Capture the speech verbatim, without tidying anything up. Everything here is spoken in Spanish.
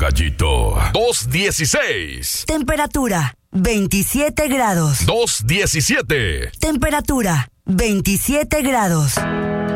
Gallito. dos dieciséis. Temperatura veintisiete grados. dos diecisiete. Temperatura veintisiete grados.